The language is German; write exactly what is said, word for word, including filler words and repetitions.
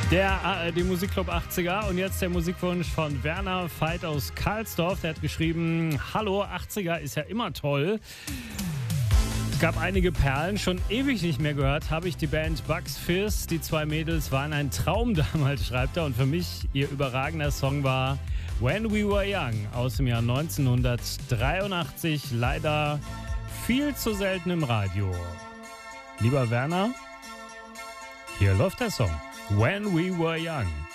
Der A R D Musikclub achtziger und jetzt der Musikwunsch von Werner Veit aus Karlsdorf. Der hat geschrieben, hallo, achtziger ist ja immer toll. Es gab einige Perlen, schon ewig nicht mehr gehört, habe ich die Band Bugs Fizz. Die zwei Mädels waren ein Traum damals, schreibt er. Und für mich ihr überragender Song war When We Were Young aus dem Jahr neunzehnhundertdreiundachtzig. Leider viel zu selten im Radio. Lieber Werner, hier läuft der Song When We Were Young.